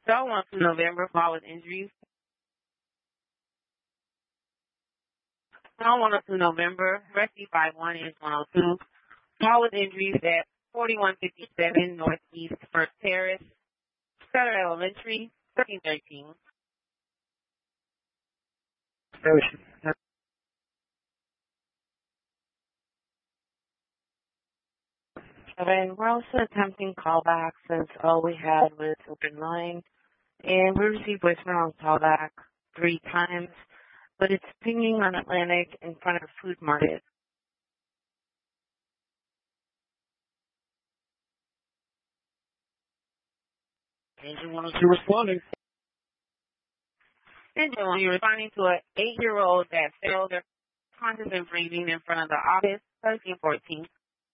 So I want to November, fall with injuries. So I want to November, rescue 51 is 102. Fall with injuries at 4157 Northeast First Terrace, Sutter Elementary, 1313. And we're also attempting callback since all we had was open line. And we received voicemail on callback 3 times, but it's pinging on Atlantic in front of Food Market. Engine 102 responding. Engine 1, you're responding to an 8-year-old that failed their conscious and breathing in front of the office, 1314.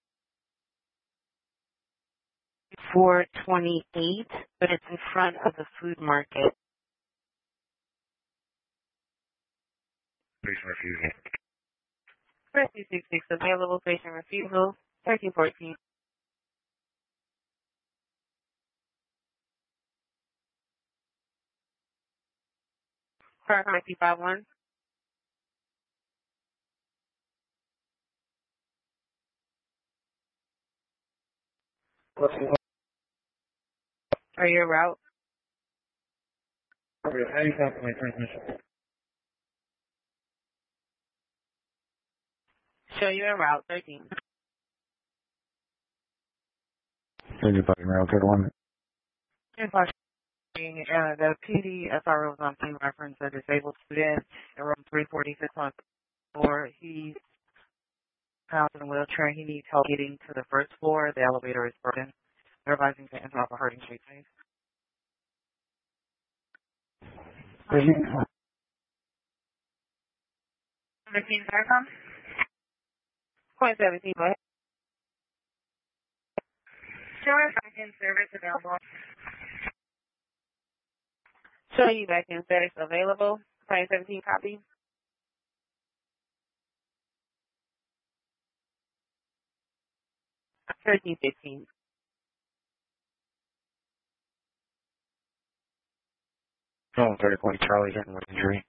428, but it's in front of the Food Market. Patient refusal. Rescue 66 available, patient refusal, 1314. Car 51. Are you en route? Any compliment transmission. Show you en route, 13. Engine fucking rail, good one. The PD SRO was on scene reference a disabled student in room 346 on floor. He's housed in a wheelchair. He needs help getting to the first floor. The elevator is broken. They're advising to enter off a Harding Street, please. 13, Starcom? Point 17, go ahead. Show back in service available. Show you back in service available. Point 17, copy. Thirteen 15. Oh, 30 point Charlie getting with injury.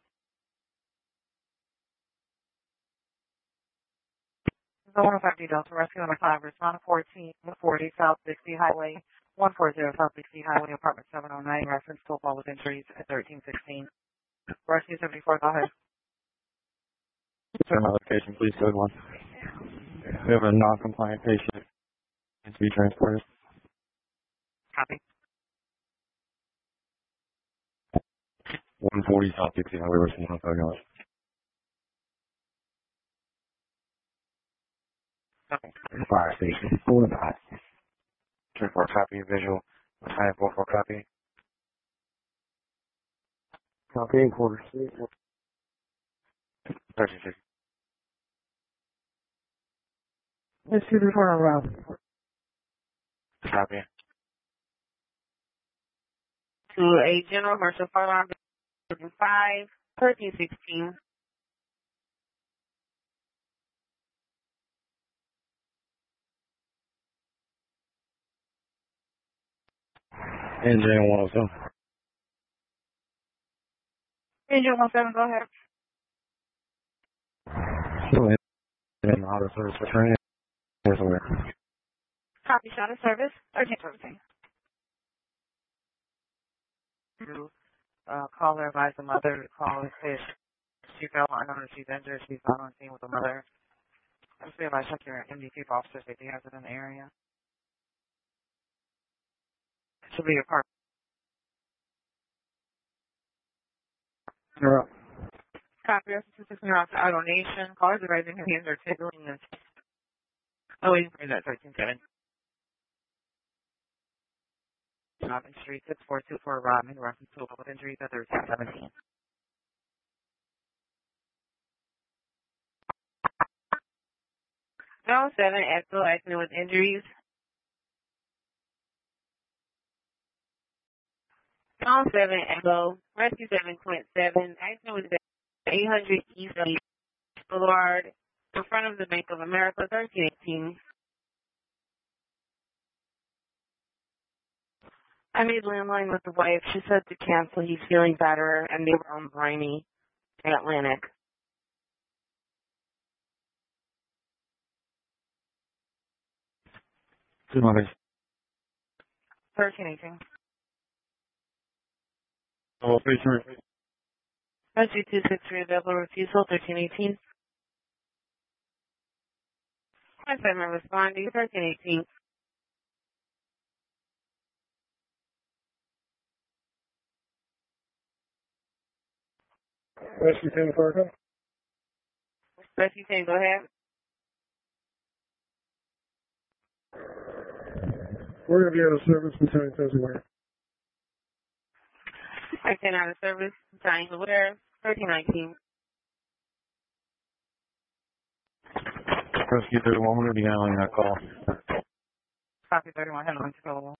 The 150 Delta Rescue on the 5 respond to 1440 South 60 Highway, 140 South 60 Highway, apartment 709, reference to a fall with injuries at 1316. Rescue 74, go ahead. Send my location, please, good one. We have a non-compliant patient. Needs to be transported. Copy. 140 South 60 Highway, versus 105 Okay. Fire station. 4-5. 24 copy, visual. Time 44 copy. Copy, quarter. 1360. Let's do this one around. Copy. To a general commercial fire alarm 5, 1316. Engine 107. Engine 17, go ahead. Still in auto service for training. There's aware. Copy, shot of service, 1317. Caller advised the mother to call and say she fell unknown and she's injured. She's not on scene with the mother. Just be advised check your MDT officer safety hazard in the area. Should be your part. You're up. Copy, assistant to Auto Nation. Callers are raising their hands or tickling and waiting for that 13-7. Robin Street, 6424 Rodman, reference to a with injuries at 1317. No 7, Echo, accident with injuries. No 7, Echo, rescue 7.7, accident with 800 East Boulevard, in front of the Bank of America, 1318. I made landline with the wife. She said to cancel. He's feeling better, and they were on Briny in Atlantic. Two mothers. 1318. Oh, patient. Rescue 263 available refusal 1318. My family responding 1318. Rescue 10 Fargo. Rescue 10, go ahead. We're going to be out of service between February. I 10 out of service. Dying aware 1319. Rescue 31, we're going to be handling that call. Copy 31, handling available.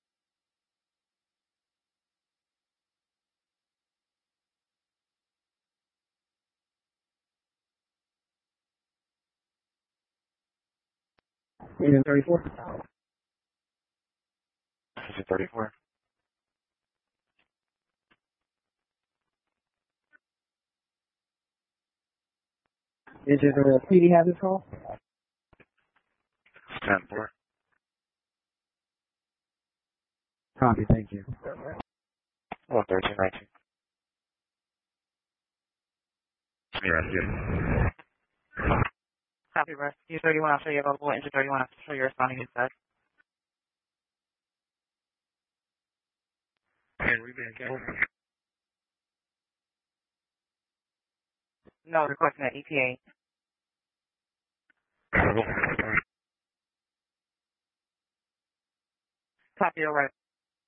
Agent 34. Rescue 34. Agent PD has this call. 10-4. Copy, thank you. Oh, 1319. Rescue. Copy, rescue 31, I'll show you available. Engine 31, I'll show you responding instead. And we've been killed. No, requesting an ETA. Copy, all right.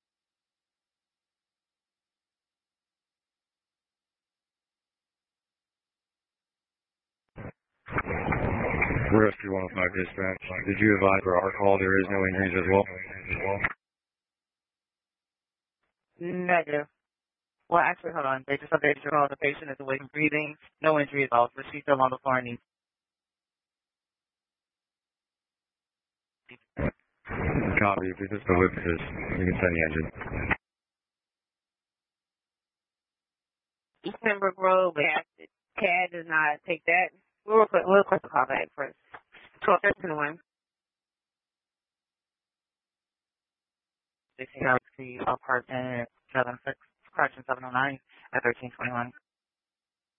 Rescue 105 dispatch. Did you advise for our call there is no injuries as well? Negative. Well, actually, hold on. They just updated your call. The patient is awake and breathing. No injury at all, but she's still on the floor and needs. Copy. If this is the witnesses, you can send the engine. East Pembroke Road, but CAD does not take that. We'll request a call back first. 12-13-1. 16 Galaxy apartment 76, correction 709 at 1321.